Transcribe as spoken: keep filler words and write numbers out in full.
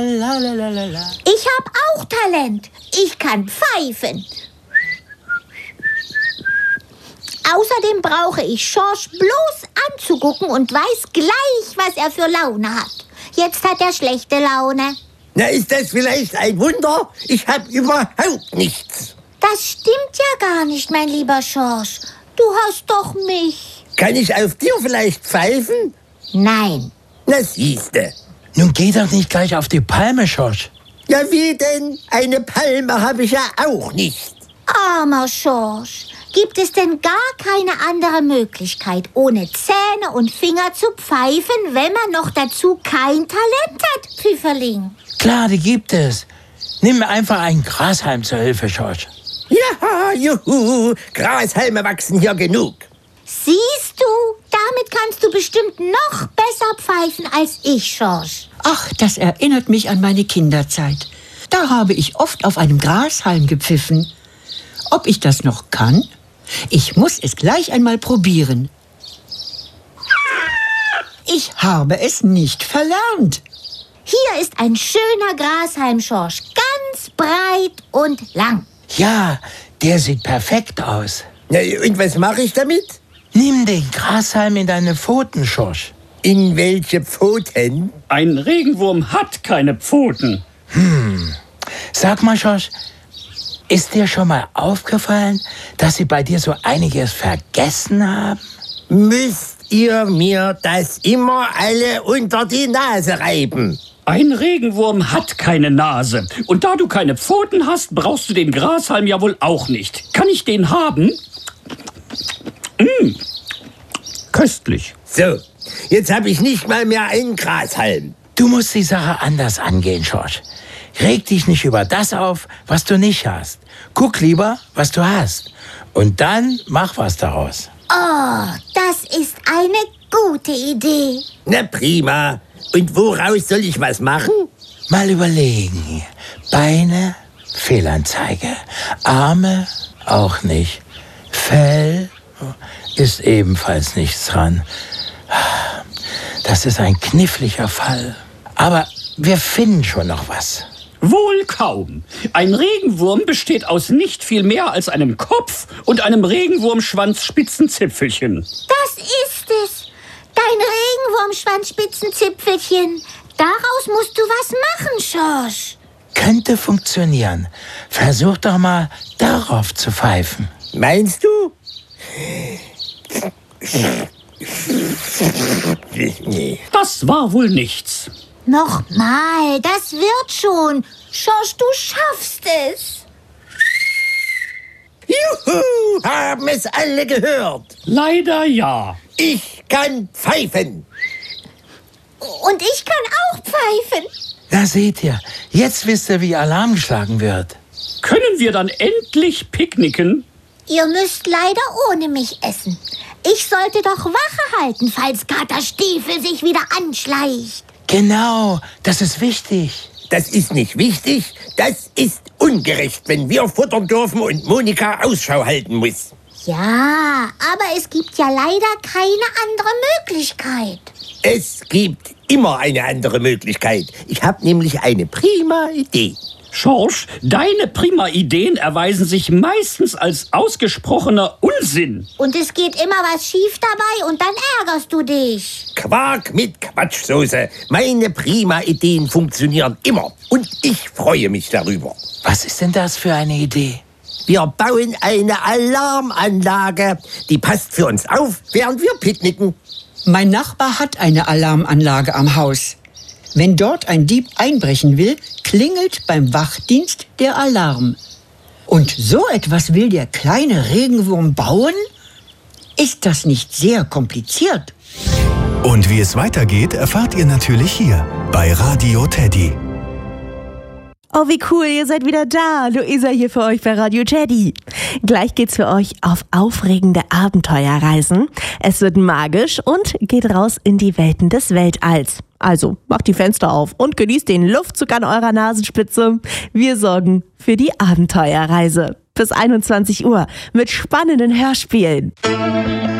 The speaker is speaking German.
Lalalala. Ich habe auch Talent. Ich kann pfeifen. Außerdem brauche ich George bloß anzugucken und weiß gleich, was er für Laune hat. Jetzt hat er schlechte Laune. Na, ist das vielleicht ein Wunder? Ich habe überhaupt nichts. Das stimmt ja gar nicht, mein lieber George. Du hast doch mich. Kann ich auf dir vielleicht pfeifen? Nein. Na, siehste. Nun geh doch nicht gleich auf die Palme, George. Ja, wie denn? Eine Palme habe ich ja auch nicht. Armer George. Gibt es denn gar keine andere Möglichkeit, ohne Zähne und Finger zu pfeifen, wenn man noch dazu kein Talent hat, Pfifferling? Klar, die gibt es. Nimm mir einfach einen Grashalm zur Hilfe, George. Ja, juhu, Grashalme wachsen hier genug. Siehst du, damit kannst du bestimmt noch besser pfeifen als ich, George. Ach, das erinnert mich an meine Kinderzeit. Da habe ich oft auf einem Grashalm gepfiffen. Ob ich das noch kann? Ich muss es gleich einmal probieren. Ich habe es nicht verlernt. Hier ist ein schöner Grashalm, George. Ganz breit und lang. Ja, der sieht perfekt aus. Na, und was mache ich damit? Nimm den Grashalm in deine Pfoten, George. In welche Pfoten? Ein Regenwurm hat keine Pfoten. Hm. Sag mal, George, ist dir schon mal aufgefallen, dass sie bei dir so einiges vergessen haben? Müsst ihr mir das immer alle unter die Nase reiben? Ein Regenwurm hat keine Nase. Und da du keine Pfoten hast, brauchst du den Grashalm ja wohl auch nicht. Kann ich den haben? Mmh. Köstlich. So, jetzt habe ich nicht mal mehr einen Grashalm. Du musst die Sache anders angehen, George. Reg dich nicht über das auf, was du nicht hast. Guck lieber, was du hast. Und dann mach was daraus. Oh, das ist eine gute Idee. Na prima. Und woraus soll ich was machen? Mal überlegen. Beine, Fehlanzeige. Arme, auch nicht. Fell ist ebenfalls nichts dran. Das ist ein kniffliger Fall. Aber wir finden schon noch was. Wohl kaum. Ein Regenwurm besteht aus nicht viel mehr als einem Kopf und einem Regenwurmschwanzspitzenzipfelchen. Das ist es. Dein Regenwurmschwanzspitzenzipfelchen. Daraus musst du was machen, George. Könnte funktionieren. Versuch doch mal, darauf zu pfeifen. Meinst du? Das war wohl nichts. Nochmal, das wird schon. George, du schaffst es. Juhu, haben es alle gehört. Leider ja. Ich kann pfeifen. Und ich kann auch pfeifen. Da seht ihr, jetzt wisst ihr, wie Alarm geschlagen wird. Können wir dann endlich picknicken? Ihr müsst leider ohne mich essen. Ich sollte doch Wache halten, falls Kater Stiefel sich wieder anschleicht. Genau, das ist wichtig. Das ist nicht wichtig, das ist ungerecht, wenn wir futtern dürfen und Monika Ausschau halten muss. Ja, aber es gibt ja leider keine andere Möglichkeit. Es gibt immer eine andere Möglichkeit. Ich habe nämlich eine prima Idee. George, deine prima Ideen erweisen sich meistens als ausgesprochener Unsinn. Und es geht immer was schief dabei und dann ärgerst du dich. Quark mit Quatschsoße. Meine prima Ideen funktionieren immer. Und ich freue mich darüber. Was ist denn das für eine Idee? Wir bauen eine Alarmanlage. Die passt für uns auf, während wir picknicken. Mein Nachbar hat eine Alarmanlage am Haus. Wenn dort ein Dieb einbrechen will, klingelt beim Wachdienst der Alarm. Und so etwas will der kleine Regenwurm bauen? Ist das nicht sehr kompliziert? Und wie es weitergeht, erfahrt ihr natürlich hier bei Radio Teddy. Oh, wie cool, ihr seid wieder da. Luisa hier für euch bei Radio Teddy. Gleich geht's für euch auf aufregende Abenteuerreisen. Es wird magisch und geht raus in die Welten des Weltalls. Also macht die Fenster auf und genießt den Luftzug an eurer Nasenspitze. Wir sorgen für die Abenteuerreise. Bis einundzwanzig Uhr mit spannenden Hörspielen.